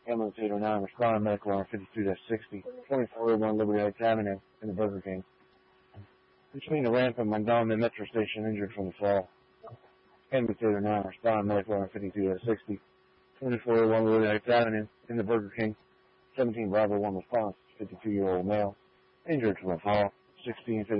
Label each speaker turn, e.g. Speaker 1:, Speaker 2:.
Speaker 1: Ambulance 809, respond medical on 52-60, 2401 Liberty Heights Avenue in the Burger King. Between the ramp and Montgomery Metro Station, injured from the fall. Ambulance 809, respond medical on 52-60, 2401 Liberty Heights Avenue in the Burger King. 17 Bravo 1 response, 52-year-old male, injured from a fall. 16